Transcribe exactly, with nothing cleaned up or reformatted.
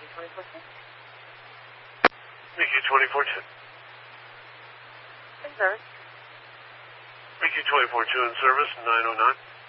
twenty-four two. M Q twenty-four two. In service. M Q twenty-four two in service, nine oh nine.